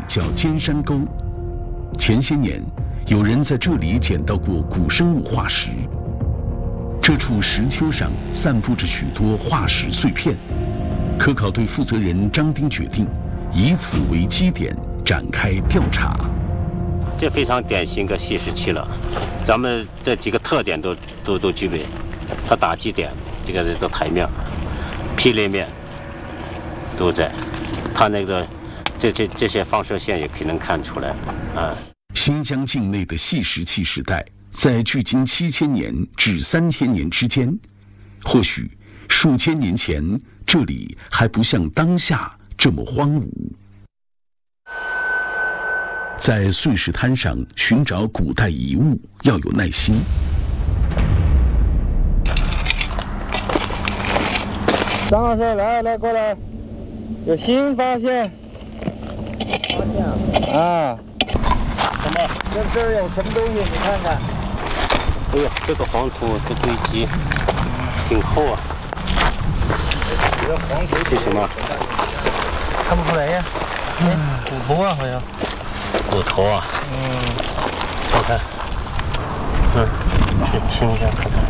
叫尖山沟。前些年，有人在这里捡到过古生物化石。这处石丘上散布着许多化石碎片。科考队负责人张丁决定以此为基点展开调查。 这非常典型个稀石器了，咱们这几个特点都具备。它打击点，这个是台面、劈裂面都在，它那个这些放射线也可以能看出来啊。 新疆境内的细石器时代，在距今7000年至3000年之间，或许数千年前这里还不像当下这么荒芜。在碎石滩上寻找古代遗物要有耐心。 张老师，来过来，有新发现。发现啊！ 什么？ 这儿有什么东西？你看看。 哎呀，这个黄土这堆积挺厚啊。 这个黄土这什么？ 看不出来呀。骨头啊，好像。 骨头啊。看看。去听一下看看。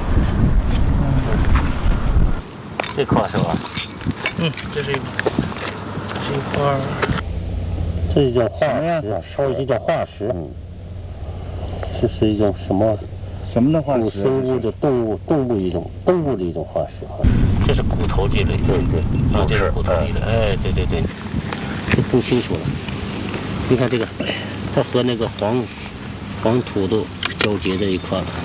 这块是吧？ 这是一块。 这是一种化石，烧一些叫化石。这是一种什么？ 什么的化石？ 古生物的动物的一种化石。这是骨头这类。对，这是骨头类的。哎，对，这不清楚了。你看这个，它和那个黄土都交接在一块了。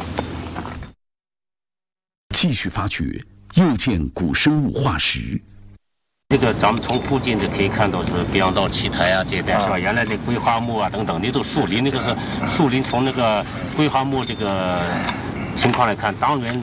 继续发掘，又见古生物化石。 这个咱们从附近就可以看到，是北洋道奇台啊这一带是吧？原来这桂花木啊等等，那都树林，那个是树林。从那个桂花木这个情况来看，当年